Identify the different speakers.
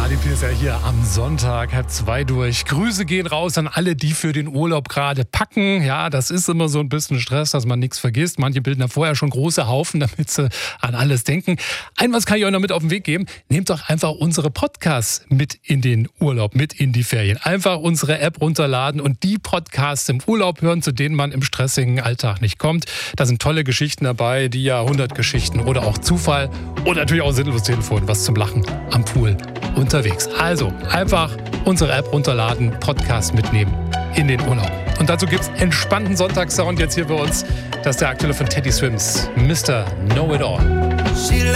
Speaker 1: Radio PSR hier am Sonntag, 1:30 durch. Grüße gehen raus an alle, die für den Urlaub gerade packen. Ja, das ist immer so ein bisschen Stress, dass man nichts vergisst. Manche bilden da vorher schon große Haufen, damit sie an alles denken. Was kann ich euch noch mit auf den Weg geben. Nehmt doch einfach unsere Podcasts mit in den Urlaub, mit in die Ferien. Einfach unsere App runterladen und die Podcasts im Urlaub hören, zu denen man im stressigen Alltag nicht kommt. Da sind tolle Geschichten dabei, die Jahrhundertgeschichten oder auch Zufall und natürlich auch ein sinnloses Telefon, was zum Lachen am Pool unterwegs. Also einfach unsere App runterladen, Podcast mitnehmen in den Urlaub. Und dazu gibt's entspannten Sonntagssound jetzt hier bei uns. Das ist der aktuelle von Teddy Swims, Mr. Know It All.